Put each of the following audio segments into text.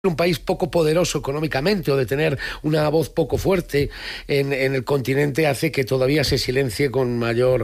un país poco poderoso económicamente o de tener una voz poco fuerte en el continente hace que todavía se silencie con mayor...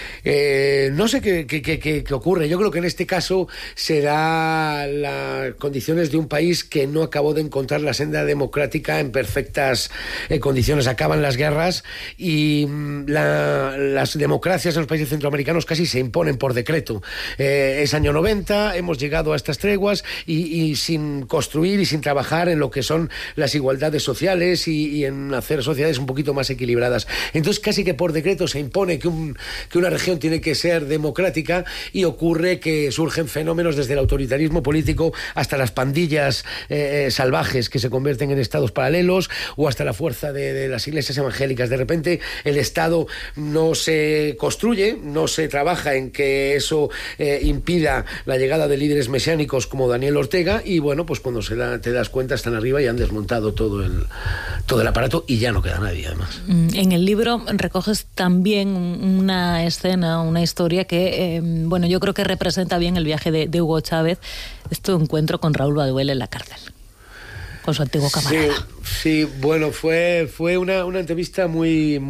no sé qué ocurre. Yo creo que en este caso será las condiciones de un país que no acabó de encontrar la senda democrática en perfectas condiciones. Acaban las guerras y las democracias en los países centroamericanos casi se imponen por decreto. Es año 90, hemos llegado a estas treguas y sin construir y sin trabajar en lo que son las igualdades sociales y en hacer sociedades un poquito más equilibradas. Entonces casi que por decreto se impone que una región tiene que ser democrática y ocurre que surgen fenómenos desde el autoritarismo político hasta las pandillas salvajes que se convierten en estados paralelos o hasta la fuerza de las iglesias evangélicas. De repente el Estado no se construye, no se trabaja en que eso impida la llegada de líderes mesiánicos como Daniel Ortega y bueno, pues cuando te das cuenta están arriba y han desmontado todo el aparato y ya no queda nadie además. En el libro recoges también una escena, una historia que, bueno, yo creo que representa bien el viaje de Hugo Chávez, este encuentro con Raúl Baduel en la cárcel, con su antiguo camarada. Sí, bueno, fue una entrevista muy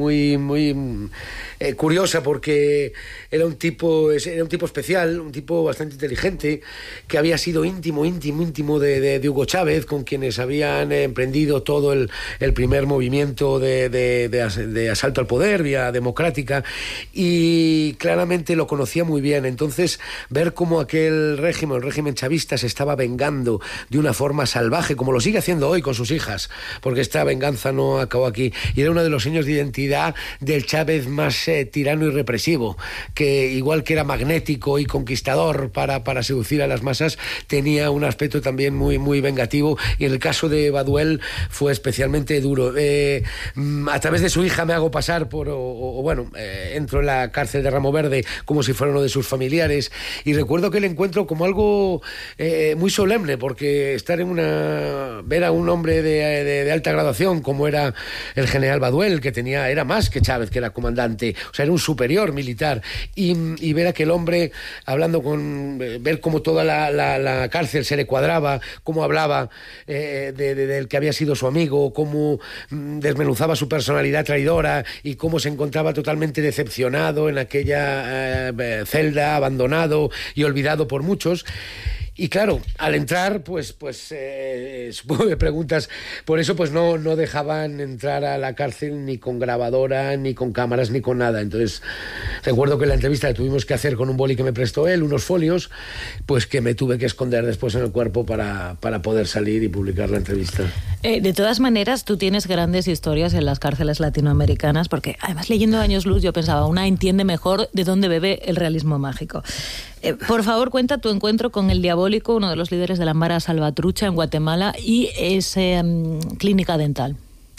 curiosa porque era un tipo especial, un tipo bastante inteligente, que había sido íntimo de Hugo Chávez, con quienes habían emprendido todo el primer movimiento de asalto al poder, vía democrática, y claramente lo conocía muy bien. Entonces, ver cómo el régimen chavista se estaba vengando de una forma salvaje, como lo sigue haciendo hoy con sus hijas, porque esta venganza no acabó aquí, y era uno de los signos de identidad del Chávez más tirano y represivo, que igual que era magnético y conquistador para seducir a las masas, tenía un aspecto también muy vengativo, y en el caso de Baduel fue especialmente duro. A través de su hija me hago pasar entro en la cárcel de Ramo Verde como si fuera uno de sus familiares, y recuerdo que el encuentro como algo muy solemne, porque ver a un hombre de alta graduación como era el general Baduel, que era más que Chávez, que era comandante, o sea, era un superior militar, y ver a aquel hombre hablando ver cómo toda la cárcel se le cuadraba, cómo hablaba del que había sido su amigo, cómo desmenuzaba su personalidad traidora y cómo se encontraba totalmente decepcionado en aquella celda, abandonado y olvidado por muchos. Y claro, al entrar, supongo que preguntas, por eso pues no dejaban entrar a la cárcel ni con grabadora, ni con cámaras, ni con nada. Entonces, recuerdo que la entrevista la tuvimos que hacer con un boli que me prestó él, unos folios, pues que me tuve que esconder después en el cuerpo para poder salir y publicar la entrevista. De todas maneras, tú tienes grandes historias en las cárceles latinoamericanas, porque además leyendo Años Luz yo pensaba, una entiende mejor de dónde bebe el realismo mágico. Por favor, cuenta tu encuentro con el Diabólico, uno de los líderes de la Mara Salvatrucha en Guatemala, y esa clínica dental.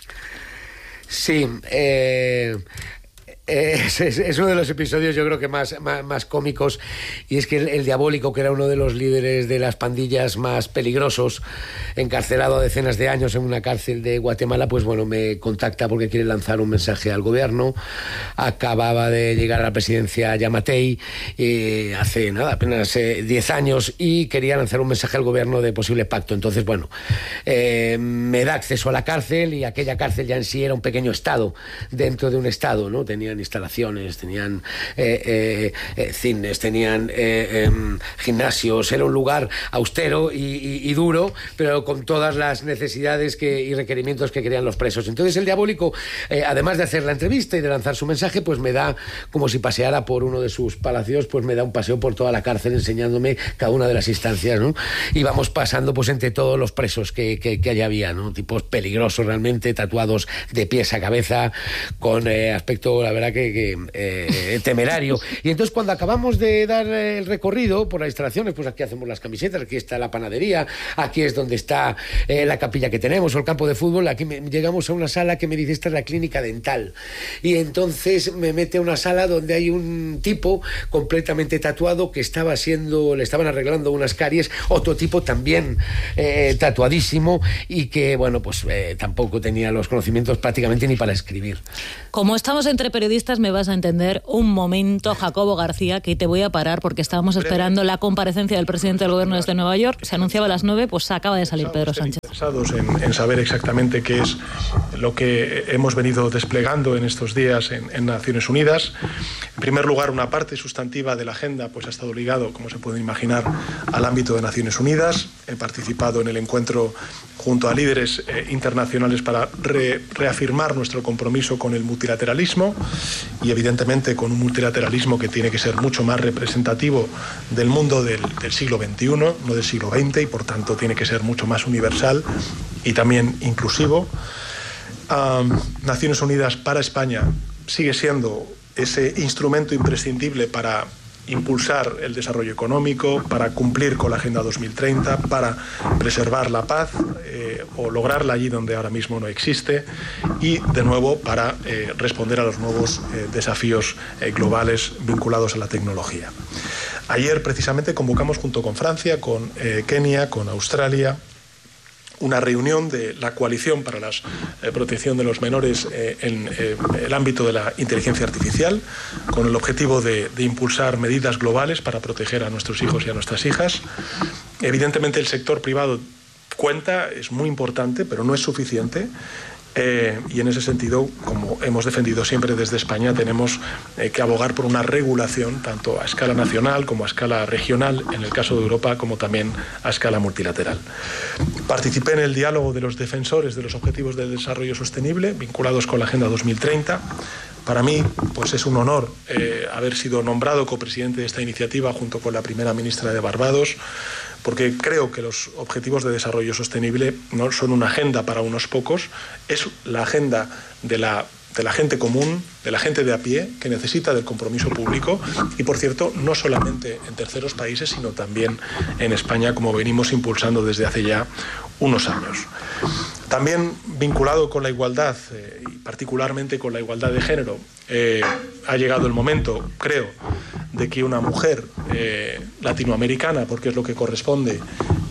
Sí, es uno de los episodios yo creo que más cómicos, y es que el Diabólico, que era uno de los líderes de las pandillas más peligrosos, encarcelado a decenas de años en una cárcel de Guatemala, pues bueno, me contacta porque quiere lanzar un mensaje al gobierno. Acababa de llegar a la presidencia Yamatei hace apenas 10 años, y quería lanzar un mensaje al gobierno de posible pacto. Entonces, bueno, me da acceso a la cárcel, y aquella cárcel ya en sí era un pequeño estado dentro de un estado, ¿no? Tenían instalaciones, tenían cines, tenían gimnasios. Era un lugar austero y duro, pero con todas las necesidades y requerimientos que querían los presos. Entonces el Diabólico, además de hacer la entrevista y de lanzar su mensaje, pues me da, como si paseara por uno de sus palacios, pues me da un paseo por toda la cárcel enseñándome cada una de las instancias, ¿no? Y vamos pasando pues entre todos los presos que allá había, ¿no? Tipos peligrosos realmente, tatuados de pies a cabeza, con aspecto, la verdad que temerario. Y entonces cuando acabamos de dar el recorrido por las instalaciones, pues aquí hacemos las camisetas, aquí está la panadería, aquí es donde está la capilla que tenemos, o el campo de fútbol. Aquí llegamos a una sala que me dice, esta es la clínica dental, y entonces me mete a una sala donde hay un tipo completamente tatuado que le estaban arreglando unas caries, otro tipo también tatuadísimo, y que bueno, pues tampoco tenía los conocimientos prácticamente ni para escribir. Como estamos entre periodistas periodistas me vas a entender. Un momento, Jacobo García, que te voy a parar porque estábamos esperando la comparecencia del presidente del gobierno desde Nueva York. Se anunciaba a las 9, pues acaba de salir Pedro Sánchez. Interesados en saber exactamente qué es lo que hemos venido desplegando en estos días en Naciones Unidas. En primer lugar, una parte sustantiva de la agenda pues ha estado ligado, como se puede imaginar, al ámbito de Naciones Unidas. He participado en el encuentro junto a líderes internacionales para reafirmar nuestro compromiso con el multilateralismo y evidentemente con un multilateralismo que tiene que ser mucho más representativo del mundo del siglo XXI, no del siglo XX, y por tanto tiene que ser mucho más universal y también inclusivo. Naciones Unidas para España sigue siendo ese instrumento imprescindible para impulsar el desarrollo económico, para cumplir con la Agenda 2030, para preservar la paz o lograrla allí donde ahora mismo no existe y, de nuevo, para responder a los nuevos desafíos globales vinculados a la tecnología. Ayer, precisamente, convocamos junto con Francia, con Kenia, con Australia, una reunión de la coalición para la protección de los menores en el ámbito de la inteligencia artificial, con el objetivo de impulsar medidas globales para proteger a nuestros hijos y a nuestras hijas. Evidentemente el sector privado cuenta, es muy importante, pero no es suficiente. Y en ese sentido, como hemos defendido siempre desde España, tenemos que abogar por una regulación tanto a escala nacional como a escala regional, en el caso de Europa, como también a escala multilateral. Participé en el diálogo de los defensores de los Objetivos del Desarrollo Sostenible vinculados con la Agenda 2030. Para mí, pues es un honor haber sido nombrado copresidente de esta iniciativa junto con la primera ministra de Barbados, porque creo que los Objetivos de Desarrollo Sostenible no son una agenda para unos pocos, es la agenda de la gente común, de la gente de a pie, que necesita del compromiso público y, por cierto, no solamente en terceros países, sino también en España, como venimos impulsando desde hace ya unos años. También vinculado con la igualdad, y particularmente con la igualdad de género, ha llegado el momento, creo, de que una mujer latinoamericana, porque es lo que corresponde,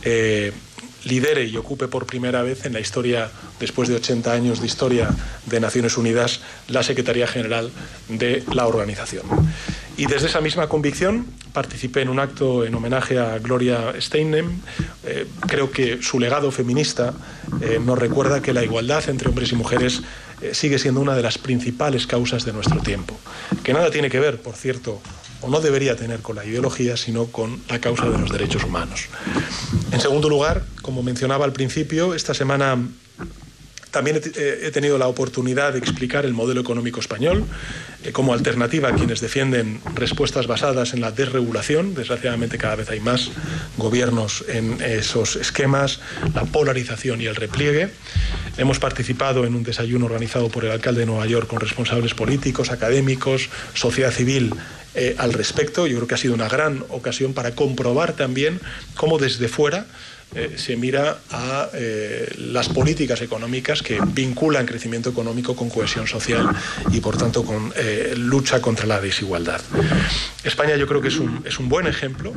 lidere y ocupe por primera vez en la historia, después de 80 años de historia de Naciones Unidas, la Secretaría General de la organización. Y desde esa misma convicción participé en un acto en homenaje a Gloria Steinem. Creo que su legado feminista nos recuerda que la igualdad entre hombres y mujeres sigue siendo una de las principales causas de nuestro tiempo, que nada tiene que ver, por cierto, o no debería tener con la ideología, sino con la causa de los derechos humanos. En segundo lugar, como mencionaba al principio, esta semana también he tenido la oportunidad de explicar el modelo económico español como alternativa a quienes defienden respuestas basadas en la desregulación. Desgraciadamente cada vez hay más gobiernos en esos esquemas, la polarización y el repliegue. Hemos participado en un desayuno organizado por el alcalde de Nueva York con responsables políticos, académicos, sociedad civil al respecto. Yo creo que ha sido una gran ocasión para comprobar también cómo desde fuera se mira a las políticas económicas que vinculan crecimiento económico con cohesión social y, por tanto, con lucha contra la desigualdad. España, yo creo que es un buen ejemplo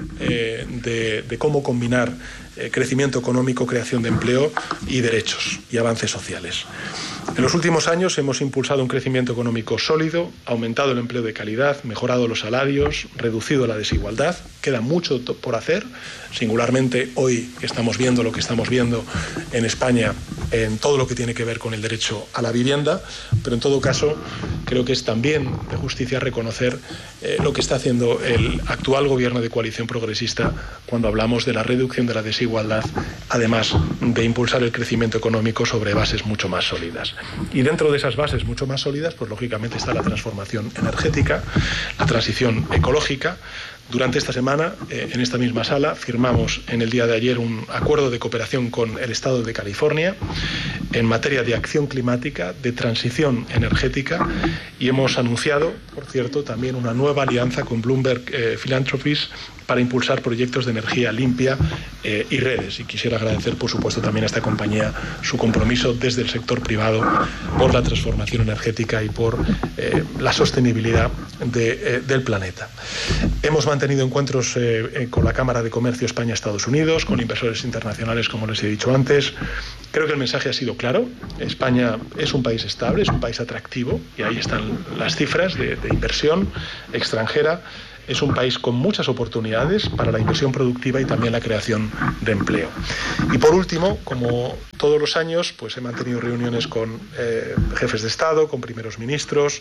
de cómo combinar crecimiento económico, creación de empleo y derechos y avances sociales. En los últimos años hemos impulsado un crecimiento económico sólido, aumentado el empleo de calidad, mejorado los salarios, reducido la desigualdad. Queda mucho por hacer, singularmente hoy que estamos viendo lo que estamos viendo en España en todo lo que tiene que ver con el derecho a la vivienda, pero en todo caso creo que es también de justicia reconocer lo que está haciendo el actual gobierno de coalición progresista cuando hablamos de la reducción de la desigualdad, además de impulsar el crecimiento económico sobre bases mucho más sólidas. Y dentro de esas bases mucho más sólidas, pues lógicamente está la transformación energética, la transición ecológica. Durante esta semana, en esta misma sala, firmamos en el día de ayer un acuerdo de cooperación con el Estado de California en materia de acción climática, de transición energética, y hemos anunciado, por cierto, también una nueva alianza con Bloomberg Philanthropies para impulsar proyectos de energía limpia y redes. Y quisiera agradecer, por supuesto, también a esta compañía su compromiso desde el sector privado por la transformación energética y por la sostenibilidad del planeta. Hemos mantenido encuentros con la Cámara de Comercio España-Estados Unidos, con inversores internacionales, como les he dicho antes, Creo que el mensaje ha sido claro. España es un país estable, es un país atractivo, y ahí están las cifras de inversión extranjera. Es un país con muchas oportunidades para la inversión productiva y también la creación de empleo. Y por último, como todos los años, pues he mantenido reuniones con jefes de Estado, con primeros ministros.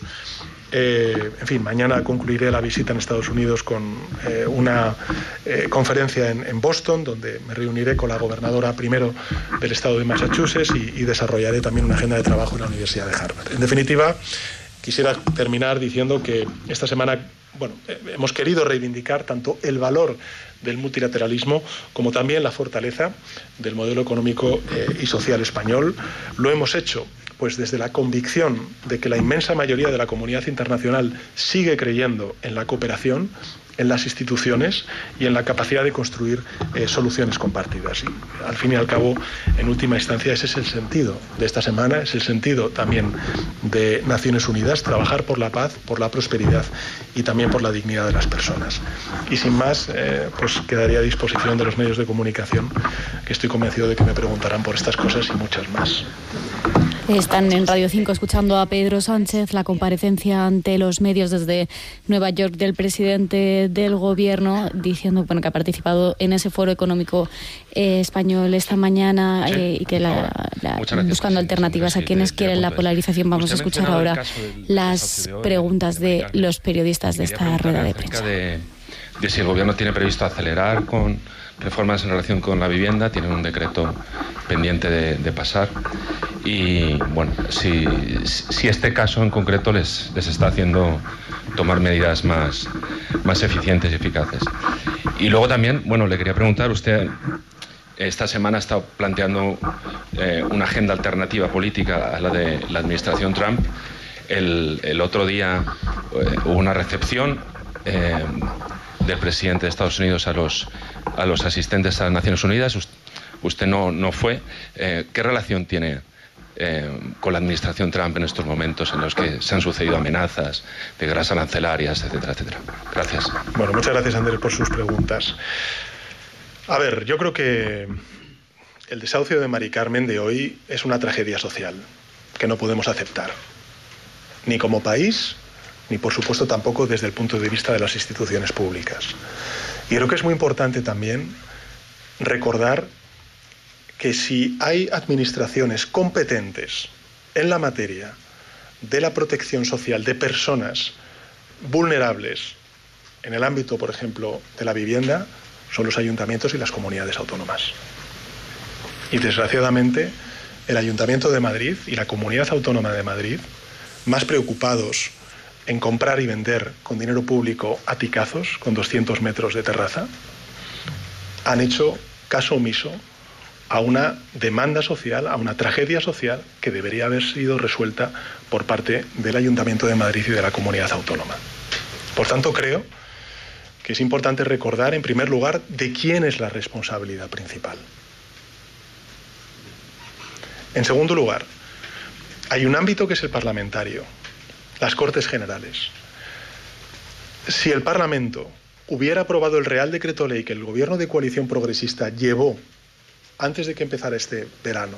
En fin, mañana concluiré la visita en Estados Unidos con una conferencia en Boston, donde me reuniré con la gobernadora primero del estado de Massachusetts y desarrollaré también una agenda de trabajo en la Universidad de Harvard. En definitiva, quisiera terminar diciendo que esta semana hemos querido reivindicar tanto el valor del multilateralismo como también la fortaleza del modelo económico y social español. Lo hemos hecho pues desde la convicción de que la inmensa mayoría de la comunidad internacional sigue creyendo en la cooperación, en las instituciones y en la capacidad de construir soluciones compartidas. Y al fin y al cabo, en última instancia, ese es el sentido de esta semana, es el sentido también de Naciones Unidas, trabajar por la paz, por la prosperidad y también por la dignidad de las personas. Y sin más, pues quedaría a disposición de los medios de comunicación, que estoy convencido de que me preguntarán por estas cosas y muchas más. Están en Radio 5 escuchando a Pedro Sánchez, la comparecencia ante los medios desde Nueva York del presidente del Gobierno, diciendo que ha participado en ese foro económico español esta mañana y que buscando alternativas a quienes quieren la polarización. Vamos a escuchar ahora las preguntas de los periodistas de esta rueda de prensa. De si el Gobierno tiene previsto acelerar con reformas en relación con la vivienda. Tienen un decreto pendiente de pasar y bueno, si este caso en concreto les está haciendo tomar medidas más eficientes y eficaces. Y luego también, bueno, le quería preguntar, usted esta semana ha estado planteando una agenda alternativa política a la de la administración Trump. El otro día hubo una recepción del presidente de Estados Unidos a los asistentes a las Naciones Unidas. Usted no fue. ¿Qué relación tiene con la administración Trump en estos momentos en los que se han sucedido amenazas de guerras arancelarias, etcétera, etcétera? Gracias. Bueno, muchas gracias, Andrés, por sus preguntas. A ver, yo creo que el desahucio de Mari Carmen de hoy es una tragedia social que no podemos aceptar, ni como país, ni por supuesto tampoco desde el punto de vista de las instituciones públicas. Y creo que es muy importante también recordar que si hay administraciones competentes en la materia de la protección social de personas vulnerables en el ámbito, por ejemplo, de la vivienda, son los ayuntamientos y las comunidades autónomas. Y desgraciadamente, el Ayuntamiento de Madrid y la Comunidad Autónoma de Madrid, más preocupados en comprar y vender con dinero público aticazos con 200 metros de terraza, han hecho caso omiso a una demanda social, a una tragedia social que debería haber sido resuelta por parte del Ayuntamiento de Madrid y de la Comunidad Autónoma. Por tanto, creo que es importante recordar, en primer lugar, de quién es la responsabilidad principal. En segundo lugar, hay un ámbito que es el parlamentario, las Cortes Generales. Si el Parlamento hubiera aprobado el Real Decreto Ley que el Gobierno de coalición progresista llevó antes de que empezara este verano,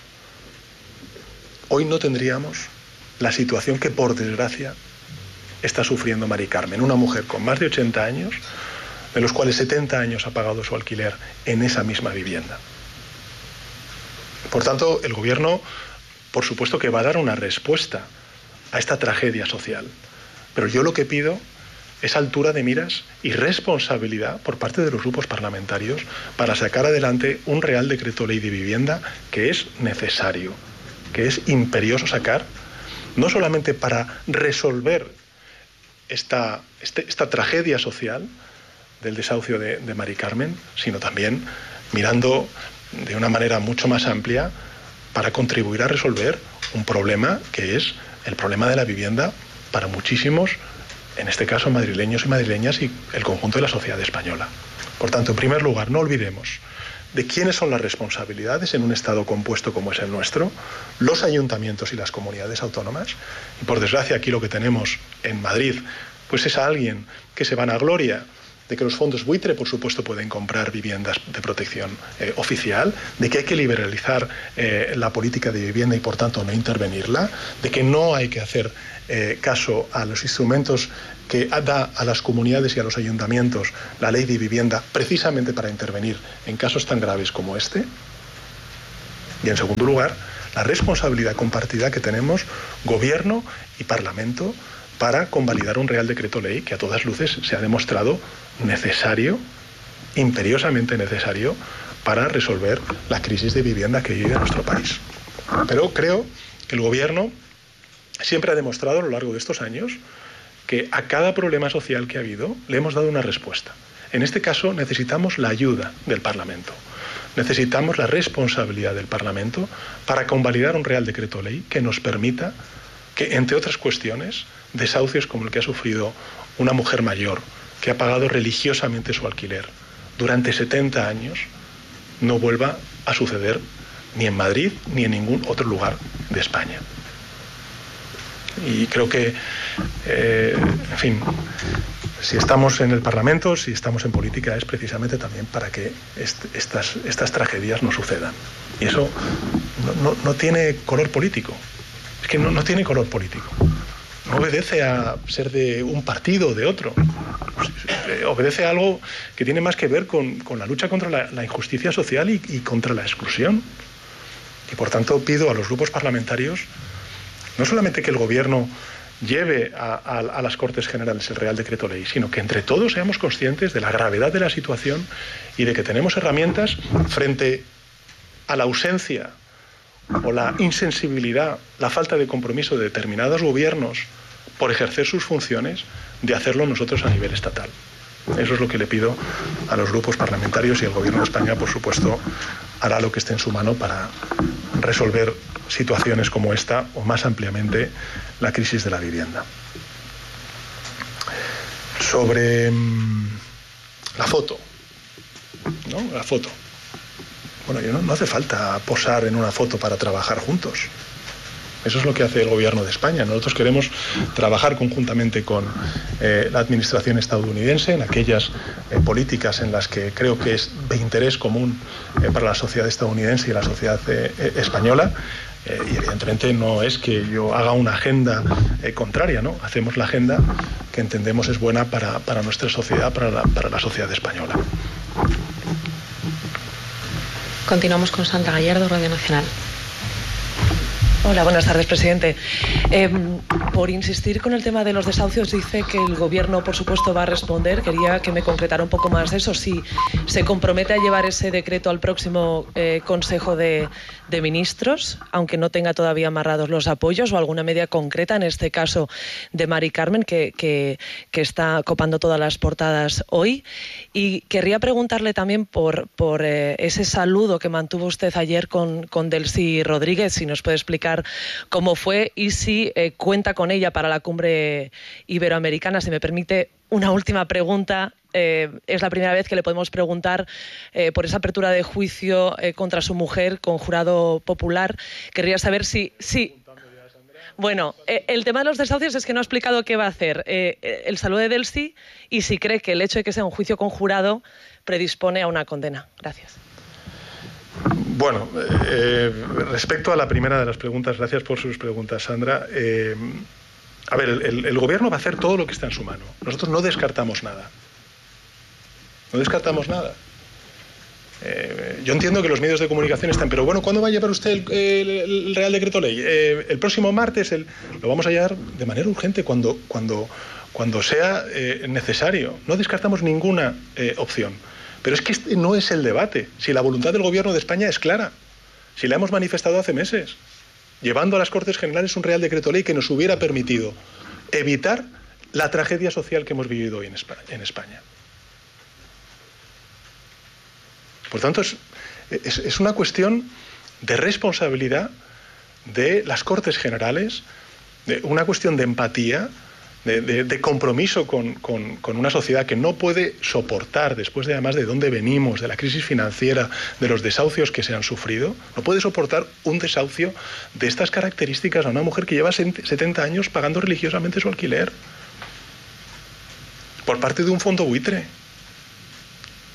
hoy no tendríamos la situación que, por desgracia, está sufriendo Mari Carmen, una mujer con más de 80 años, de los cuales 70 años ha pagado su alquiler en esa misma vivienda. Por tanto, el Gobierno, por supuesto que va a dar una respuesta a esta tragedia social, pero yo lo que pido es altura de miras y responsabilidad por parte de los grupos parlamentarios para sacar adelante un Real Decreto Ley de Vivienda que es necesario, que es imperioso sacar, no solamente para resolver esta tragedia social del desahucio de Mari Carmen, sino también mirando de una manera mucho más amplia para contribuir a resolver un problema que es el problema de la vivienda para muchísimos, en este caso madrileños y madrileñas y el conjunto de la sociedad española. Por tanto, en primer lugar, no olvidemos de quiénes son las responsabilidades en un Estado compuesto como es el nuestro, los ayuntamientos y las comunidades autónomas. Y por desgracia aquí lo que tenemos en Madrid pues es a alguien que se vanagloria de que los fondos buitre, por supuesto, pueden comprar viviendas de protección oficial, de que hay que liberalizar la política de vivienda y, por tanto, no intervenirla, de que no hay que hacer caso a los instrumentos que da a las comunidades y a los ayuntamientos la ley de vivienda precisamente para intervenir en casos tan graves como este. Y, en segundo lugar, la responsabilidad compartida que tenemos Gobierno y Parlamento para convalidar un Real Decreto Ley que a todas luces se ha demostrado necesario, imperiosamente necesario, para resolver la crisis de vivienda que vive nuestro país. Pero creo que el Gobierno siempre ha demostrado a lo largo de estos años que a cada problema social que ha habido le hemos dado una respuesta. En este caso necesitamos la ayuda del Parlamento. Necesitamos la responsabilidad del Parlamento para convalidar un Real Decreto Ley que nos permita que, entre otras cuestiones, desahucios como el que ha sufrido una mujer mayor que ha pagado religiosamente su alquiler durante 70 años no vuelva a suceder ni en Madrid ni en ningún otro lugar de España. Y creo que, en fin, si estamos en el Parlamento, si estamos en política, es precisamente también para que estas tragedias no sucedan. Y eso no tiene color político. Es que no tiene color político. No obedece a ser de un partido o de otro. Obedece a algo que tiene más que ver con la lucha contra la injusticia social y contra la exclusión. Y por tanto pido a los grupos parlamentarios no solamente que el Gobierno lleve a las Cortes Generales el Real Decreto Ley, sino que entre todos seamos conscientes de la gravedad de la situación y de que tenemos herramientas frente a la ausencia o la insensibilidad, la falta de compromiso de determinados gobiernos por ejercer sus funciones, de hacerlo nosotros a nivel estatal. Eso es lo que le pido a los grupos parlamentarios, y el Gobierno de España, por supuesto, hará lo que esté en su mano para resolver situaciones como esta o, más ampliamente, la crisis de la vivienda. Sobre la foto, ¿no? La foto. Bueno, no hace falta posar en una foto para trabajar juntos. Eso es lo que hace el Gobierno de España. Nosotros queremos trabajar conjuntamente con la administración estadounidense en aquellas políticas en las que creo que es de interés común para la sociedad estadounidense y la sociedad española. Y evidentemente no es que yo haga una agenda contraria, ¿no? Hacemos la agenda que entendemos es buena para nuestra sociedad, para la sociedad española. Continuamos con Sandra Gallardo, Radio Nacional. Hola, buenas tardes, presidente. Por insistir con el tema de los desahucios, dice que el Gobierno, por supuesto, va a responder. Quería que me concretara un poco más eso. Si se compromete a llevar ese decreto al próximo Consejo de Ministros, aunque no tenga todavía amarrados los apoyos, o alguna medida concreta, en este caso de Mari Carmen, que está copando todas las portadas hoy. Y querría preguntarle también por ese saludo que mantuvo usted ayer con Delcy Rodríguez, si nos puede explicar cómo fue y si cuenta con ella para la cumbre iberoamericana. Si me permite una última pregunta. Es la primera vez que le podemos preguntar por esa apertura de juicio contra su mujer con jurado popular. Querría saber si... Bueno, el tema de los desahucios es que no ha explicado qué va a hacer. El saludo de Delcy, y si cree que el hecho de que sea un juicio con jurado predispone a una condena. Gracias. Bueno, respecto a la primera de las preguntas, gracias por sus preguntas, Sandra. A ver, el Gobierno va a hacer todo lo que está en su mano. Nosotros no descartamos nada. No descartamos nada. Yo entiendo que los medios de comunicación están, pero bueno, ¿cuándo va a llevar usted el Real Decreto Ley? El próximo martes lo vamos a llevar de manera urgente cuando sea necesario. No descartamos ninguna opción. Pero es que este no es el debate. Si la voluntad del Gobierno de España es clara, si la hemos manifestado hace meses, llevando a las Cortes Generales un Real Decreto Ley que nos hubiera permitido evitar la tragedia social que hemos vivido hoy en España. Por tanto, es una cuestión de responsabilidad de las Cortes Generales, de una cuestión de empatía, de compromiso con una sociedad que no puede soportar, después de además de dónde venimos, de la crisis financiera, de los desahucios que se han sufrido, no puede soportar un desahucio de estas características a una mujer que lleva 70 años pagando religiosamente su alquiler por parte de un fondo buitre.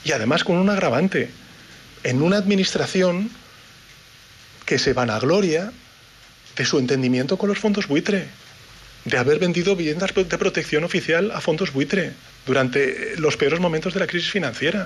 Y además con un agravante, en una administración que se vanagloria de su entendimiento con los fondos buitre, de haber vendido viviendas de protección oficial a fondos buitre durante los peores momentos de la crisis financiera.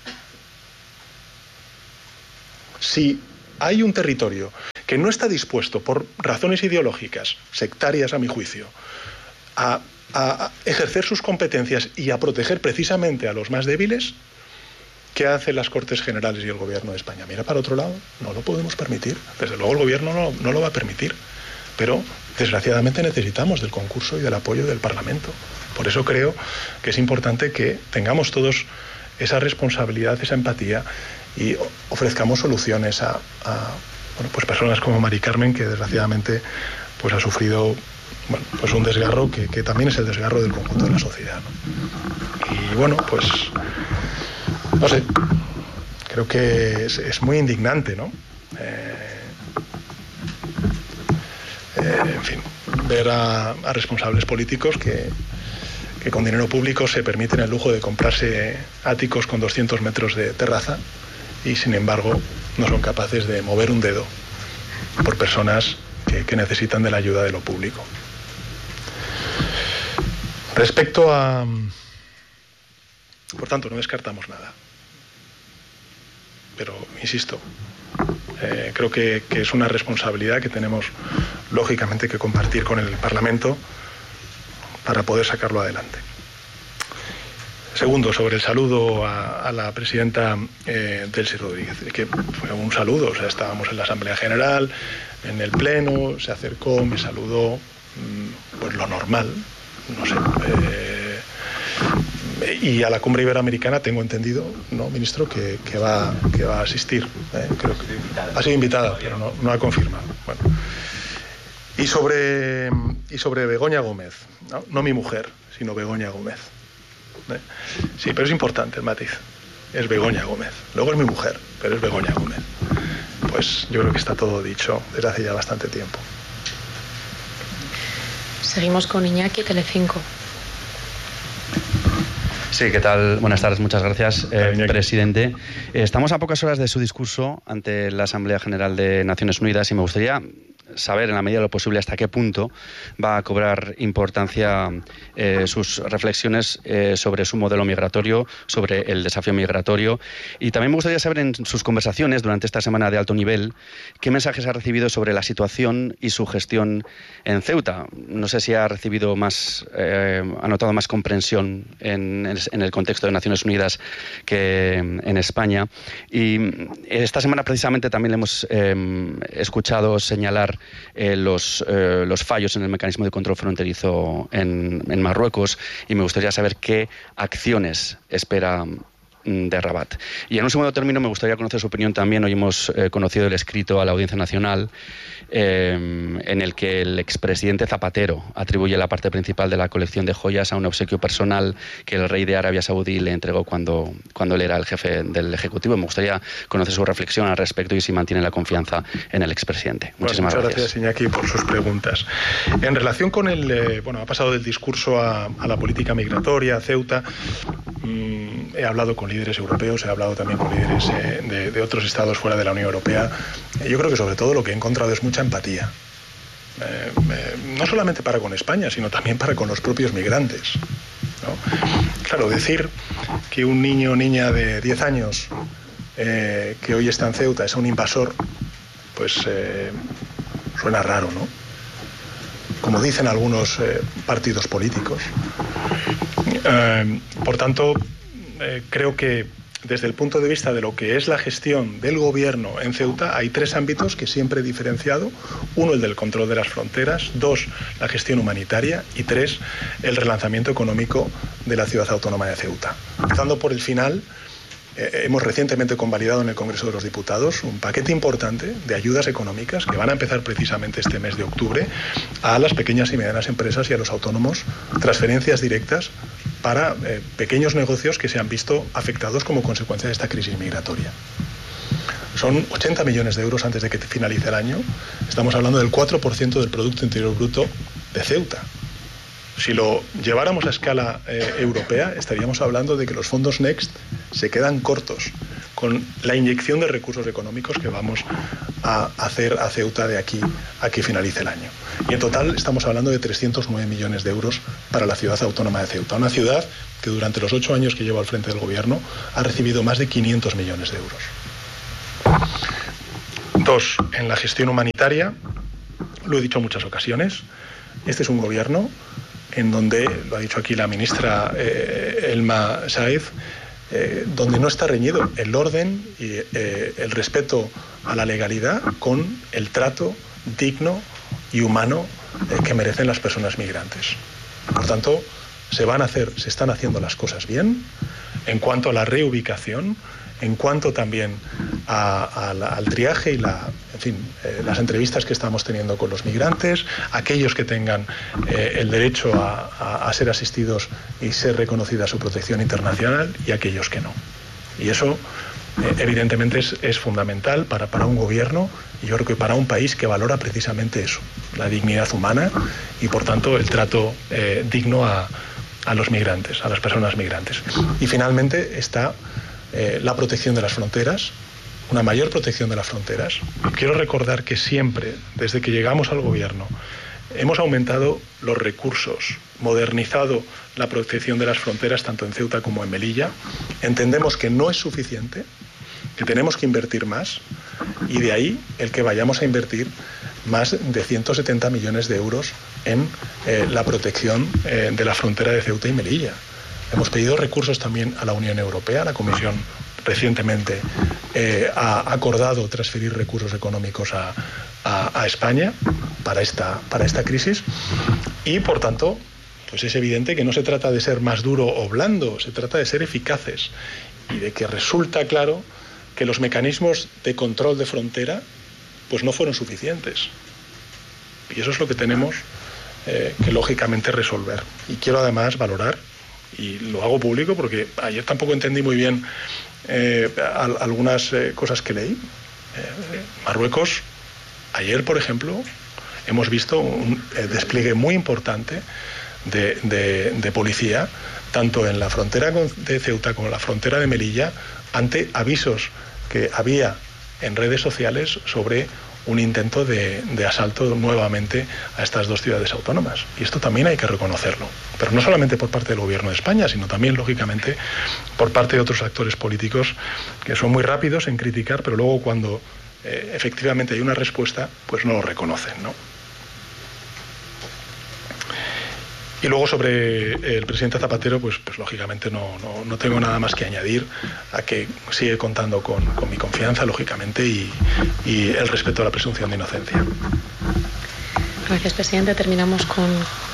Si hay un territorio que no está dispuesto, por razones ideológicas, sectarias a mi juicio, a ejercer sus competencias y a proteger precisamente a los más débiles, ¿qué hacen las Cortes Generales y el Gobierno de España? Mira para otro lado, no lo podemos permitir. Desde luego el Gobierno no lo va a permitir, pero desgraciadamente necesitamos del concurso y del apoyo del Parlamento. Por eso creo que es importante que tengamos todos esa responsabilidad, esa empatía y ofrezcamos soluciones a pues personas como Mari Carmen, que desgraciadamente pues ha sufrido pues un desgarro que también es el desgarro del conjunto de la sociedad, ¿no? Y bueno, pues no sé, creo que es muy indignante, ¿no? En fin, ver a responsables políticos que con dinero público se permiten el lujo de comprarse áticos con 200 metros de terraza y sin embargo no son capaces de mover un dedo por personas que necesitan de la ayuda de lo público. Respecto a... Por tanto, no descartamos nada. Pero, insisto, creo que es una responsabilidad que tenemos, lógicamente, que compartir con el Parlamento para poder sacarlo adelante. Segundo, sobre el saludo a la presidenta Delcy Rodríguez, que fue un saludo, o sea, estábamos en la Asamblea General, en el Pleno, se acercó, me saludó, pues lo normal, no sé, y a la cumbre iberoamericana tengo entendido, ¿no, ministro?, que va a asistir. Creo que ha sido invitada, pero no ha confirmado. Bueno. Y sobre Begoña Gómez, no mi mujer, sino Begoña Gómez. Sí, pero es importante el matiz. Es Begoña Gómez. Luego es mi mujer, pero es Begoña Gómez. Pues yo creo que está todo dicho desde hace ya bastante tiempo. Seguimos con Iñaki, Telecinco. Sí, ¿qué tal? Buenas tardes, muchas gracias, presidente. Estamos a pocas horas de su discurso ante la Asamblea General de Naciones Unidas y me gustaría saber, en la medida de lo posible, hasta qué punto va a cobrar importancia sus reflexiones sobre su modelo migratorio, sobre el desafío migratorio. Y también me gustaría saber, en sus conversaciones durante esta semana de alto nivel, qué mensajes ha recibido sobre la situación y su gestión en Ceuta. No sé si ha recibido ha notado más comprensión en el contexto de Naciones Unidas que en España. Y esta semana precisamente también le hemos escuchado señalar los fallos en el mecanismo de control fronterizo en Marruecos y me gustaría saber qué acciones espera de Rabat. Y en un segundo término me gustaría conocer su opinión también. Hoy hemos conocido el escrito a la Audiencia Nacional en el que el expresidente Zapatero atribuye la parte principal de la colección de joyas a un obsequio personal que el rey de Arabia Saudí le entregó cuando él era el jefe del Ejecutivo. Me gustaría conocer su reflexión al respecto y si mantiene la confianza en el expresidente. Muchísimas gracias. Muchas gracias, Iñaki, por sus preguntas. En relación con ha pasado del discurso a la política migratoria, a Ceuta. He hablado con líderes europeos, he hablado también con líderes de otros estados fuera de la Unión Europea. Yo creo que sobre todo lo que he encontrado es mucha empatía. No solamente para con España, sino también para con los propios migrantes, ¿no? Claro, decir que un niño o niña de 10 años que hoy está en Ceuta es un invasor, pues suena raro, ¿no? Como dicen algunos partidos políticos. Por tanto, creo que desde el punto de vista de lo que es la gestión del gobierno en Ceuta, hay 3 ámbitos que siempre he diferenciado. 1, el del control de las fronteras. 2, la gestión humanitaria. Y 3, el relanzamiento económico de la ciudad autónoma de Ceuta. Empezando por el final, hemos recientemente convalidado en el Congreso de los Diputados un paquete importante de ayudas económicas que van a empezar precisamente este mes de octubre a las pequeñas y medianas empresas y a los autónomos, transferencias directas para pequeños negocios que se han visto afectados como consecuencia de esta crisis migratoria. Son 80 millones de euros antes de que finalice el año. Estamos hablando del 4% del Producto Interior Bruto de Ceuta. Si lo lleváramos a escala europea, estaríamos hablando de que los fondos Next se quedan cortos con la inyección de recursos económicos que vamos a hacer a Ceuta de aquí a que finalice el año. Y en total estamos hablando de 309 millones de euros para la ciudad autónoma de Ceuta, una ciudad que durante los 8 años que llevo al frente del gobierno ha recibido más de 500 millones de euros. 2. En la gestión humanitaria, lo he dicho en muchas ocasiones, este es un gobierno en donde, lo ha dicho aquí la ministra Elma Sáez, donde no está reñido el orden y el respeto a la legalidad con el trato digno y humano que merecen las personas migrantes. Por tanto, se están haciendo las cosas bien en cuanto a la reubicación, en cuanto también al triaje y las entrevistas que estamos teniendo con los migrantes, aquellos que tengan el derecho a ser asistidos y ser reconocida su protección internacional y aquellos que no. Y eso, evidentemente, es fundamental para un gobierno y yo creo que para un país que valora precisamente eso, la dignidad humana y, por tanto, el trato digno a los migrantes, a las personas migrantes. Y finalmente está la protección de las fronteras, una mayor protección de las fronteras. Quiero recordar que siempre, desde que llegamos al gobierno, hemos aumentado los recursos, modernizado la protección de las fronteras tanto en Ceuta como en Melilla. Entendemos que no es suficiente, que tenemos que invertir más y de ahí el que vayamos a invertir más de 170 millones de euros en la protección de la frontera de Ceuta y Melilla. Hemos pedido recursos también a la Unión Europea. La Comisión recientemente ha acordado transferir recursos económicos a España para esta crisis y, por tanto, pues es evidente que no se trata de ser más duro o blando, se trata de ser eficaces y de que resulta claro que los mecanismos de control de frontera pues no fueron suficientes. Y eso es lo que tenemos que lógicamente resolver. Y quiero además valorar, y lo hago público porque ayer tampoco entendí muy bien algunas cosas que leí. Marruecos, ayer por ejemplo, hemos visto un despliegue muy importante de policía, tanto en la frontera de Ceuta como en la frontera de Melilla, ante avisos que había en redes sociales sobre un intento de asalto nuevamente a estas dos ciudades autónomas. Y esto también hay que reconocerlo. Pero no solamente por parte del Gobierno de España, sino también, lógicamente, por parte de otros actores políticos que son muy rápidos en criticar, pero luego cuando efectivamente hay una respuesta, pues no lo reconocen, ¿no? Y luego sobre el presidente Zapatero, pues lógicamente no tengo nada más que añadir a que sigue contando con mi confianza, lógicamente, y el respeto a la presunción de inocencia. Gracias, presidente. Terminamos con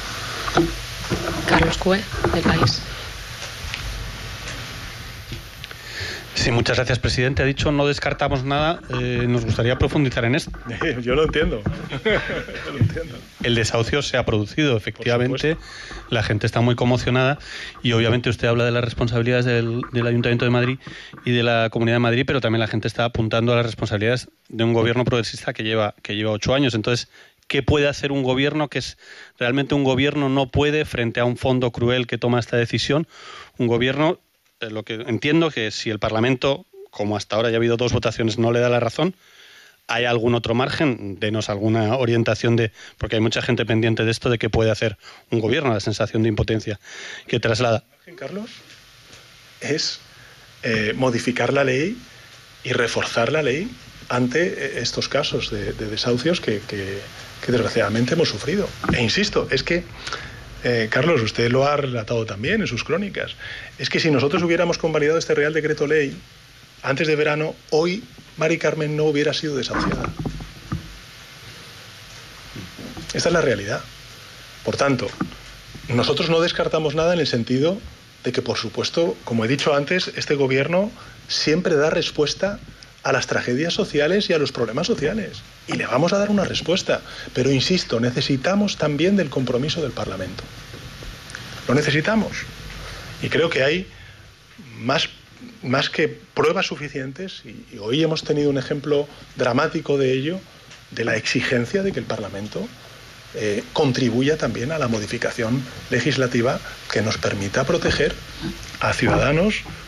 Carlos Cue, del País. Sí, muchas gracias, presidente. Ha dicho no descartamos nada. Nos gustaría profundizar en esto. Yo lo entiendo. El desahucio se ha producido, efectivamente. La gente está muy conmocionada y obviamente usted habla de las responsabilidades del Ayuntamiento de Madrid y de la Comunidad de Madrid, pero también la gente está apuntando a las responsabilidades de un gobierno progresista que lleva 8 años. Entonces, ¿qué puede hacer un gobierno que es realmente un gobierno? No puede, frente a un fondo cruel que toma esta decisión, un gobierno... Lo que entiendo que si el Parlamento, como hasta ahora ya ha habido 2 votaciones, no le da la razón, ¿hay algún otro margen? Denos alguna orientación porque hay mucha gente pendiente de esto, de qué puede hacer un gobierno, la sensación de impotencia que traslada. Carlos, es modificar la ley y reforzar la ley ante estos casos de desahucios que desgraciadamente hemos sufrido. E insisto, es que Carlos, usted lo ha relatado también en sus crónicas. Es que si nosotros hubiéramos convalidado este Real Decreto Ley antes de verano, hoy Mari Carmen no hubiera sido desahuciada. Esta es la realidad. Por tanto, nosotros no descartamos nada en el sentido de que, por supuesto, como he dicho antes, este gobierno siempre da respuesta a las tragedias sociales y a los problemas sociales. Y le vamos a dar una respuesta. Pero, insisto, necesitamos también del compromiso del Parlamento. Lo necesitamos. Y creo que hay más que pruebas suficientes, y hoy hemos tenido un ejemplo dramático de ello, de la exigencia de que el Parlamento contribuya también a la modificación legislativa que nos permita proteger a ciudadanos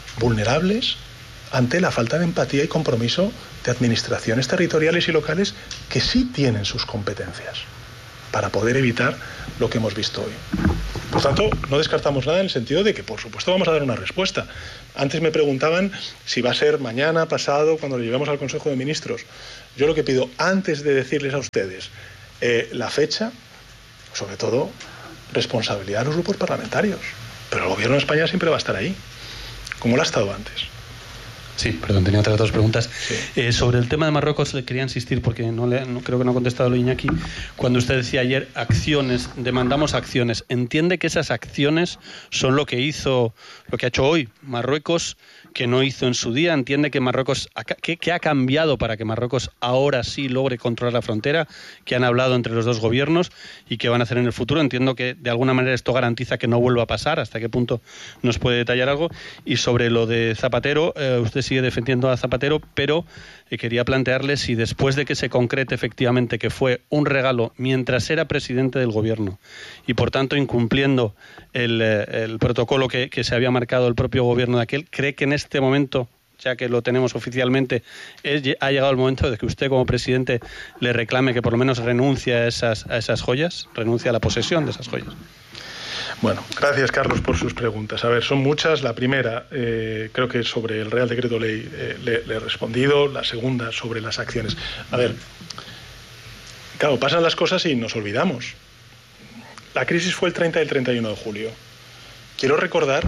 vulnerables ante la falta de empatía y compromiso de administraciones territoriales y locales que sí tienen sus competencias para poder evitar lo que hemos visto hoy. Por tanto, no descartamos nada en el sentido de que, por supuesto, vamos a dar una respuesta. Antes me preguntaban si va a ser mañana, pasado, cuando lo llevemos al Consejo de Ministros. Yo lo que pido, antes de decirles a ustedes la fecha, sobre todo, responsabilidad de los grupos parlamentarios. Pero el Gobierno de España siempre va a estar ahí, como lo ha estado antes. Sí, perdón, tenía otras dos preguntas. Sí. Sobre el tema de Marruecos le quería insistir porque no creo que no ha contestado Iñaki. Cuando usted decía ayer acciones, demandamos acciones. ¿Entiende que esas acciones son lo que ha hecho hoy Marruecos, que no hizo en su día? ¿Entiende que Marruecos, qué ha cambiado para que Marruecos ahora sí logre controlar la frontera? ¿Que han hablado entre los dos gobiernos y qué van a hacer en el futuro? Entiendo que de alguna manera esto garantiza que no vuelva a pasar. ¿Hasta qué punto nos puede detallar algo? Y sobre lo de Zapatero, usted sigue defendiendo a Zapatero, pero quería plantearle si después de que se concrete efectivamente que fue un regalo mientras era presidente del gobierno y por tanto incumpliendo el protocolo que se había marcado el propio gobierno de aquel, ¿cree que en este momento, ya que lo tenemos oficialmente, ha llegado el momento de que usted como presidente le reclame que por lo menos renuncie a esas joyas, renuncie a la posesión de esas joyas? Bueno, gracias Carlos por sus preguntas. A ver, son muchas. La primera, creo que sobre el Real Decreto Ley le he respondido. La segunda, sobre las acciones. A ver, claro, pasan las cosas y nos olvidamos. La crisis fue el 30 y el 31 de julio. Quiero recordar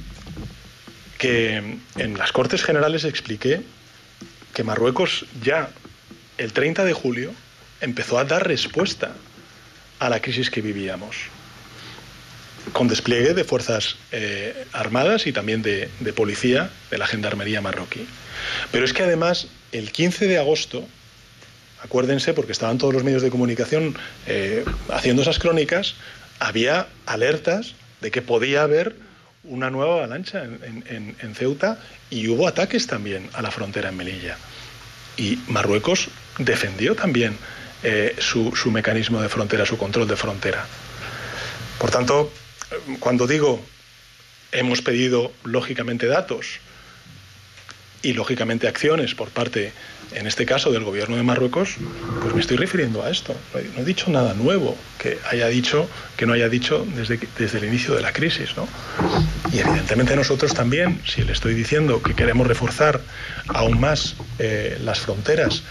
que en las Cortes Generales expliqué que Marruecos ya el 30 de julio empezó a dar respuesta a la crisis que vivíamos, con despliegue de fuerzas armadas y también de policía de la gendarmería marroquí. Pero es que además el 15 de agosto, acuérdense, porque estaban todos los medios de comunicación haciendo esas crónicas, había alertas de que podía haber una nueva avalancha en Ceuta y hubo ataques también a la frontera en Melilla. Y Marruecos defendió también su mecanismo de frontera, su control de frontera. Por tanto, cuando digo hemos pedido lógicamente datos y lógicamente acciones por parte, en este caso, del gobierno de Marruecos, pues me estoy refiriendo a esto. No he dicho nada nuevo que no haya dicho desde el inicio de la crisis, ¿no? Y evidentemente nosotros también, si le estoy diciendo que queremos reforzar aún más las fronteras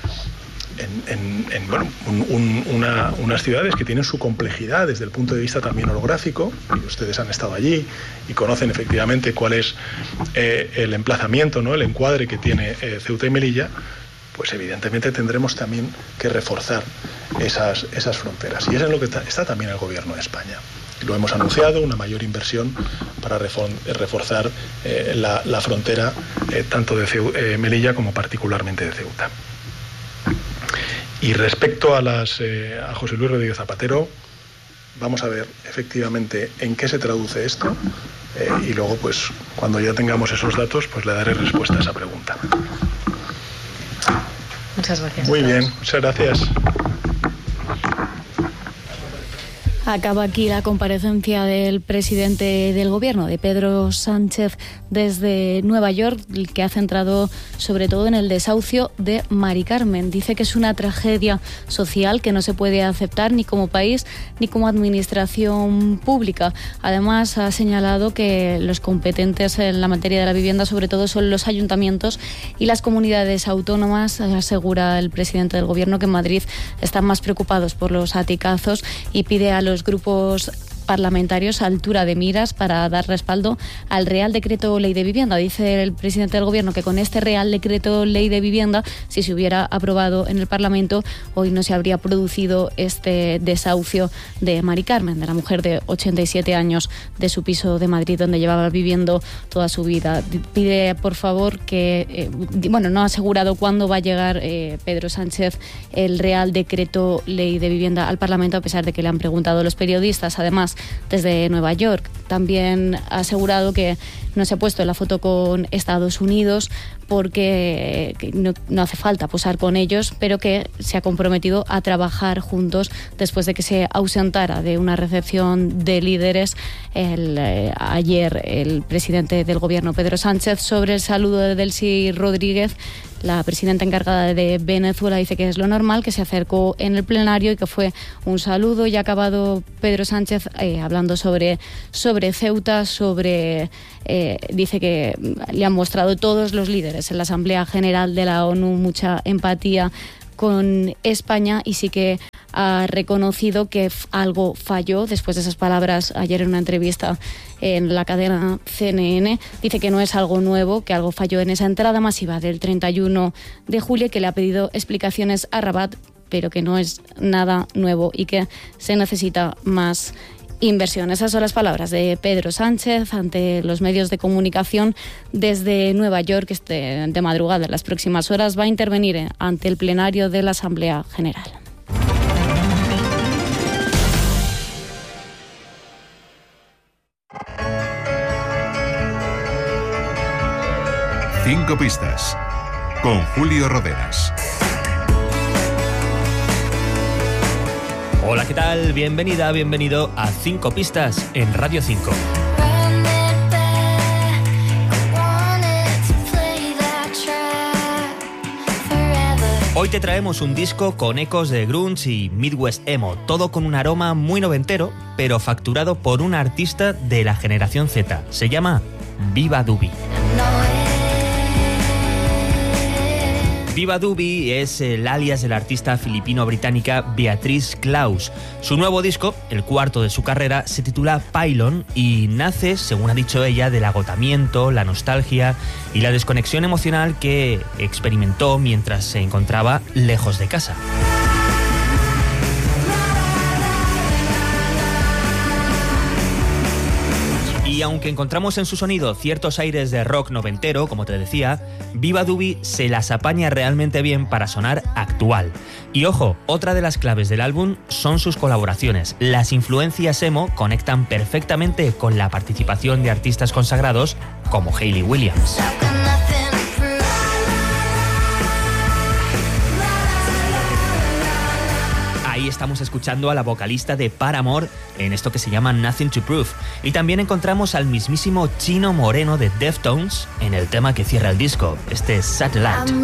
unas ciudades que tienen su complejidad desde el punto de vista también orográfico, y ustedes han estado allí y conocen efectivamente cuál es el emplazamiento, ¿no?, el encuadre que tiene Ceuta y Melilla, pues evidentemente tendremos también que reforzar esas fronteras. Y es en lo que está también el Gobierno de España. Lo hemos anunciado, una mayor inversión para reforzar la frontera tanto de Melilla como particularmente de Ceuta. Y respecto a José Luis Rodríguez Zapatero, vamos a ver efectivamente en qué se traduce esto y luego, pues, cuando ya tengamos esos datos, pues le daré respuesta a esa pregunta. Muchas gracias. Muy bien, muchas gracias. Acaba aquí la comparecencia del presidente del Gobierno, de Pedro Sánchez, desde Nueva York, que ha centrado sobre todo en el desahucio de Mari Carmen. Dice que es una tragedia social que no se puede aceptar ni como país ni como administración pública. Además, ha señalado que los competentes en la materia de la vivienda, sobre todo, son los ayuntamientos y las comunidades autónomas. Asegura el presidente del Gobierno que en Madrid están más preocupados por los aticazos y pide a los grupos parlamentarios altura de miras para dar respaldo al Real Decreto Ley de Vivienda. Dice el presidente del Gobierno que con este Real Decreto Ley de Vivienda, si se hubiera aprobado en el Parlamento, hoy no se habría producido este desahucio de Mari Carmen, de la mujer de 87 años de su piso de Madrid, donde llevaba viviendo toda su vida. Pide, por favor, que... no ha asegurado cuándo va a llegar Pedro Sánchez el Real Decreto Ley de Vivienda al Parlamento, a pesar de que le han preguntado los periodistas. Además, desde Nueva York también ha asegurado que no se ha puesto en la foto con Estados Unidos porque no hace falta posar con ellos, pero que se ha comprometido a trabajar juntos después de que se ausentara de una recepción de líderes ayer el presidente del gobierno, Pedro Sánchez. Sobre el saludo de Delcy Rodríguez, la presidenta encargada de Venezuela dice que es lo normal, que se acercó en el plenario y que fue un saludo. Y ha acabado Pedro Sánchez hablando sobre Ceuta, dice que le han mostrado todos los líderes en la Asamblea General de la ONU mucha empatía con España, y sí que ha reconocido que algo falló después de esas palabras ayer en una entrevista en la cadena CNN. Dice que no es algo nuevo, que algo falló en esa entrada masiva del 31 de julio, que le ha pedido explicaciones a Rabat, pero que no es nada nuevo y que se necesita más inversión. Esas son las palabras de Pedro Sánchez ante los medios de comunicación desde Nueva York. De madrugada, en las próximas horas, va a intervenir ante el plenario de la Asamblea General. Cinco pistas con Julio Rodenas. Hola, ¿qué tal? Bienvenida, bienvenido a 5 pistas en Radio 5. Hoy te traemos un disco con ecos de grunge y Midwest emo, todo con un aroma muy noventero, pero facturado por un artista de la generación Z. Se llama Viva Dubi. Viva Dubi es el alias de la artista filipino-británica Beatrice Claus. Su nuevo disco, el cuarto de su carrera, se titula Pylon y nace, según ha dicho ella, del agotamiento, la nostalgia y la desconexión emocional que experimentó mientras se encontraba lejos de casa. Y aunque encontramos en su sonido ciertos aires de rock noventero, como te decía, Viva Dubi se las apaña realmente bien para sonar actual. Y ojo, otra de las claves del álbum son sus colaboraciones. Las influencias emo conectan perfectamente con la participación de artistas consagrados como Hayley Williams. Ahí estamos escuchando a la vocalista de Paramore en esto que se llama Nothing to Prove. Y también encontramos al mismísimo Chino Moreno de Deftones en el tema que cierra el disco, este Satellite.